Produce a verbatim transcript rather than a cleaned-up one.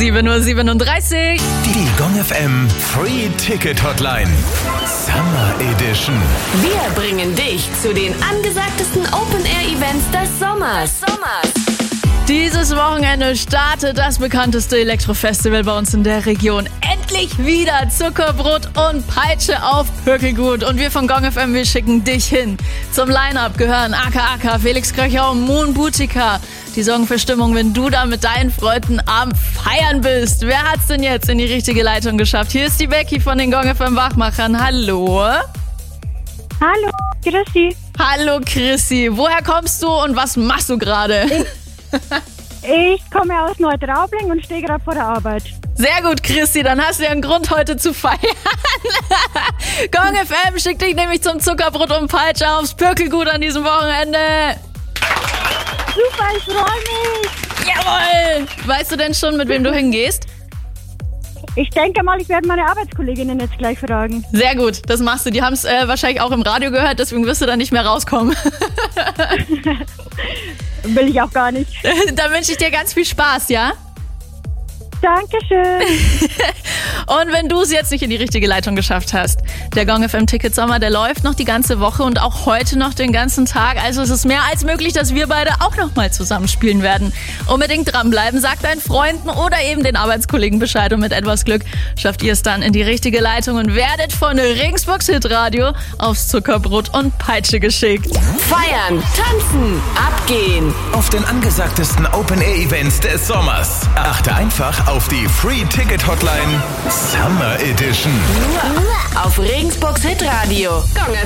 sieben Uhr siebenunddreißig. Die Gong F M Free Ticket Hotline. Summer Edition. Wir bringen dich zu den angesagtesten Open-Air-Events des Sommers. Sommers. Dieses Wochenende startet das bekannteste Elektrofestival bei uns in der Region. Endlich wieder Zuckerbrot und Peitsche auf Pökelgut. Und wir von Gong F M, wir schicken dich hin. Zum Line-Up gehören Aka Aka, Felix Kröcher und Moon Boutica. Die sorgen für Stimmung, wenn du da mit deinen Freunden am Feiern bist. Wer hat's denn jetzt in die richtige Leitung geschafft? Hier ist die Becky von den Gong F M Wachmachern. Hallo. Hallo, Chrissy. Hallo Chrissy. Woher kommst du und was machst du gerade? Ich komme aus Neutraubling und stehe gerade vor der Arbeit. Sehr gut, Chrissy, dann hast du ja einen Grund heute zu feiern. Gong F M schickt dich nämlich zum Zuckerbrot und Peitsche aufs Pökelgut an diesem Wochenende. Super, ich freue mich. Jawohl! Weißt du denn schon, mit wem du hingehst? Ich denke mal, ich werde meine Arbeitskolleginnen jetzt gleich fragen. Sehr gut, das machst du. Die haben es äh, wahrscheinlich auch im Radio gehört, deswegen wirst du da nicht mehr rauskommen. Will ich auch gar nicht. Dann wünsche ich dir ganz viel Spaß, ja? Dankeschön. Und wenn du es jetzt nicht in die richtige Leitung geschafft hast, der Gong F M Ticket Sommer, der läuft noch die ganze Woche und auch heute noch den ganzen Tag. Also es ist mehr als möglich, dass wir beide auch noch mal zusammenspielen werden. Unbedingt dranbleiben, sagt deinen Freunden oder eben den Arbeitskollegen Bescheid und mit etwas Glück schafft ihr es dann in die richtige Leitung und werdet von Regensburgs Hitradio aufs Zuckerbrot und Peitsche geschickt. Feiern, tanzen, abgehen. Auf den angesagtesten Open-Air-Events des Sommers. Achte einfach auf die Free Ticket Hotline Summer Edition. Nur auf Regensburgs Hitradio. Gong